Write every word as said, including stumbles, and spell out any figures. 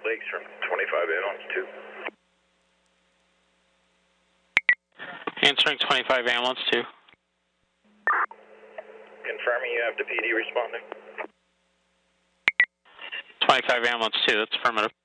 Lakes from twenty-five ambulance two. Answering twenty-five ambulance two. Confirming you have the P D responding. twenty-five ambulance two, that's affirmative.